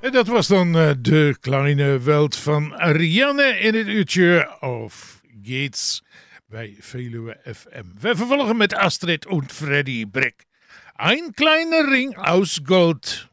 En dat was dan de kleine welt van Ariane in het uurtje of Gates bij Veluwe FM. We vervolgen met Astrid und Freddy Brick. Ein kleiner Ring aus Gold.